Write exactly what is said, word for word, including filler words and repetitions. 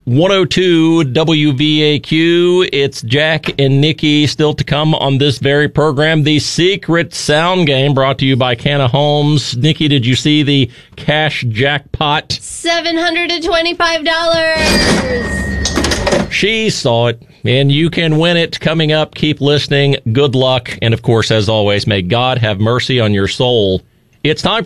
one oh two W V A Q. It's Jack and Nikki still to come on this very program. The Secret Sound Game brought to you by Canna Homes. Nikki, did you see the cash jackpot? seven hundred twenty-five dollars. She saw it, and you can win it coming up. Keep listening. Good luck. And, of course, as always, may God have mercy on your soul. It's time